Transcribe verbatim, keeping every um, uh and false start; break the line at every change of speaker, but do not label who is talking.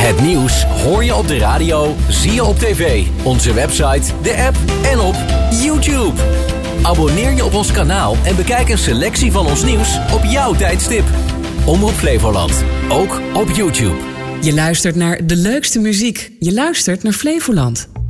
Het nieuws hoor je op de radio, zie je op tv, onze website, de app en op YouTube. Abonneer je op ons kanaal en bekijk een selectie van ons nieuws op jouw tijdstip. Omroep Flevoland, ook op YouTube.
Je luistert naar de leukste muziek. Je luistert naar Flevoland.